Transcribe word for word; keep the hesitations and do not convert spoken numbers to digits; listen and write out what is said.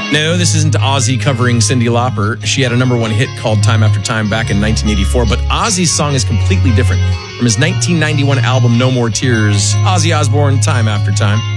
No, this isn't Ozzy covering Cyndi Lauper. She had a number one hit called Time After Time back in nineteen eighty-four, but Ozzy's song is completely different. From his nineteen ninety-one album, No More Tears, Ozzy Osbourne, Time After Time.